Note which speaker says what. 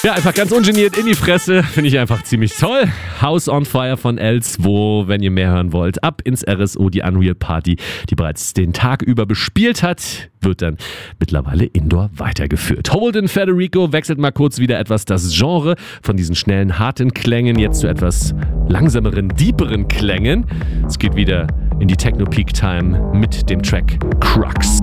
Speaker 1: Ja, einfach ganz ungeniert in die Fresse. Finde ich einfach ziemlich toll. House on Fire von L2, wenn ihr mehr hören wollt. Ab ins RSO, die Unreal Party, die bereits den Tag über bespielt hat, wird dann mittlerweile indoor weitergeführt. Holden Federico wechselt mal kurz wieder etwas das Genre von diesen schnellen, harten Klängen jetzt zu etwas langsameren, deeperen Klängen. Es geht wieder in die Techno-Peak-Time mit dem Track Crux.